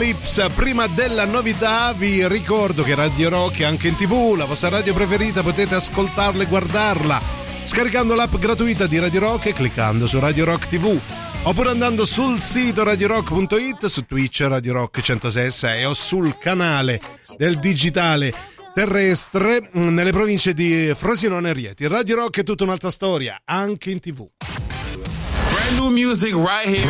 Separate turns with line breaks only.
Apocalypse. Prima della novità vi ricordo che Radio Rock è anche in TV, la vostra radio preferita, potete ascoltarla e guardarla scaricando l'app gratuita di Radio Rock e cliccando su Radio Rock TV, oppure andando sul sito radiorock.it, su Twitch Radio Rock 106.6 o sul canale del digitale terrestre nelle province di Frosinone e Rieti. Radio Rock è tutta un'altra storia, anche in TV.
Brand new music right here.